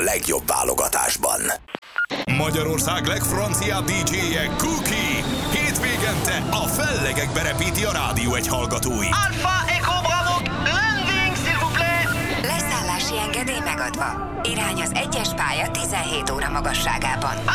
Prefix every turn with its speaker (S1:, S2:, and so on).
S1: legjobb válogatásban.
S2: Magyarország legfranciább DJ-je Cookie. Hétvégente a fellegekbe repíti a Rádió 1 hallgatói.
S3: Alpha Echo Bravo, landing s'il vous plaît!
S4: Leszállási engedély megadva. Irány az 1-es pálya 17 óra magasságában.